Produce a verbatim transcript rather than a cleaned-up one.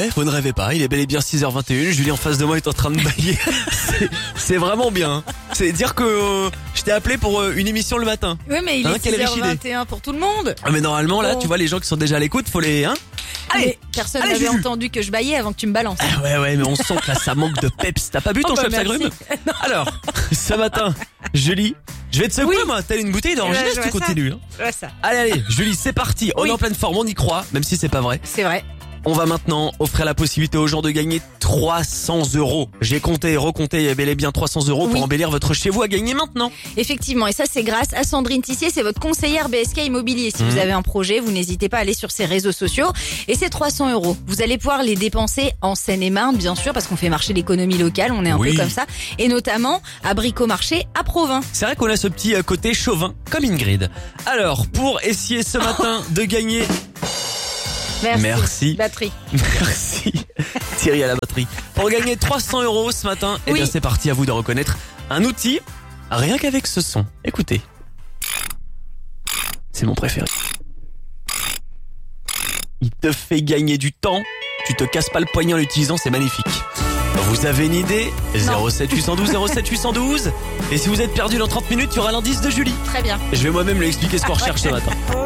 vrai, vous ne rêvez pas, il est bel et bien six heures vingt et une, Julie en face de moi est en train de bailler. c'est, c'est vraiment bien. C'est dire que euh, je t'ai appelé pour euh, une émission le matin. Oui, mais il Hein, est quelle six heures riche idée. vingt et un pour tout le monde. Ah, mais normalement là, Bon. tu vois les gens qui sont déjà à l'écoute, faut les... Hein Allez, Mais personne allez, n'avait Juju. entendu que je baillais avant que tu me balances. Ah ouais ouais mais on sent que là ça manque de peps. T'as pas bu ton Oh, bah, chope merci. agrumes? Alors, ce matin, Julie, je vais te secouer Oui. moi, t'as une bouteille Ouais, d'orangina je si tu vois ça. continues. Hein. Ouais, ça. Allez allez, Julie, c'est parti. On Oui. est en pleine forme, on y croit, même si c'est pas vrai. C'est vrai. On va maintenant offrir la possibilité aux gens de gagner trois cents euros. J'ai compté et recompté, il y a bel et bien trois cents euros pour Oui. embellir votre chez vous à gagner maintenant. Effectivement, et ça c'est grâce à Sandrine Tissier, c'est votre conseillère B S K Immobilier. Si Mmh. vous avez un projet, vous n'hésitez pas à aller sur ses réseaux sociaux. Et c'est trois cents euros. Vous allez pouvoir les dépenser en Seine-et-Marne, bien sûr, parce qu'on fait marcher l'économie locale, on est un Oui. peu comme ça. Et notamment à Bricomarché à Provins. C'est vrai qu'on a ce petit euh, côté chauvin, comme Ingrid. Alors, pour essayer ce matin de gagner... Merci. Merci. Batterie. Merci Thierry à la batterie. Pour gagner trois cents euros ce matin, eh Oui. bien c'est parti, à vous de reconnaître un outil, rien qu'avec ce son. Écoutez. C'est mon préféré. Il te fait gagner du temps, tu te casses pas le poignet en l'utilisant, c'est magnifique. Vous avez une idée? zéro sept huit un deux zéro sept huit un deux. Et si vous êtes perdu dans trente minutes, il y aura l'indice de Julie. Très bien. Je vais moi-même lui expliquer ce qu'on recherche ce matin.